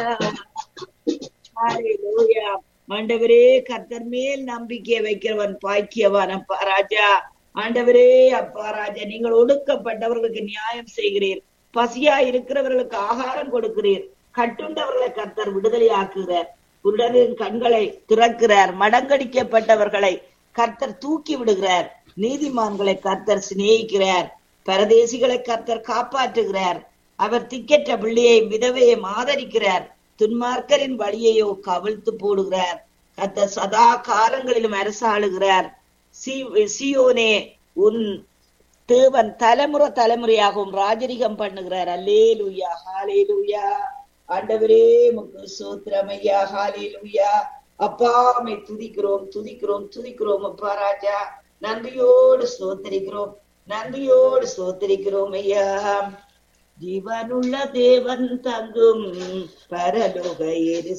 ஹalleluya. ஆண்டவரே, கர்த்தர் மேல் நம்பிக்கை வைக்கிறவன் பாக்கியவான். அப்பா ராஜா, ஆண்டவரே அப்பா ராஜா, நீங்கள் ஒடுக்கப்பட்டவர்களுக்கு நியாயம் செய்கிறீர். பசியா இருக்கிறவர்களுக்கு ஆகாரம் கொடுக்கிறீர். கட்டுண்டவர்களை கர்த்தர் விடுதலை ஆக்குகிறார். குருடரின் கண்களை திறக்கிறார். மடங்கடிக்கப்பட்டவர்களை கர்த்தர் தூக்கி விடுகிறார். நீதிமான்களை கர்த்தர் சிநேகிக்கிறார். பரதேசிகளை கர்த்தர் காப்பாற்றுகிறார். அவர் திக்கற்ற பிள்ளையை விதவையை ஆதரிக்கிறார். துன்மார்க்கரின் வழியையோ கவிழ்த்து போடுகிறார். கர்த்தர் சதா காலங்களிலும் அரசாளுகிறார். சியோனே, உன் தேவன் தலைமுறை தலைமுறையாகவும் ராஜரிகம் பண்ணுகிறார். அல்லேலூயா, ஹalleluya. ஆண்டவரே உமக்கு ஸ்தோத்திரம் ஐயா. ஹalleluya. அப்பா, உம்மை துதிக்கிறோம் துதிக்கிறோம் துதிக்கிறோம். அப்பா ராஜா, நன்றியோடு ஸ்தோத்திரிக்கிறோம், நன்றியோடு ஸ்தோத்திரிக்கிறோம் ஐயா. ஜீவனுள்ள தேவன் தங்கும் பரலோக எருசலேமிலே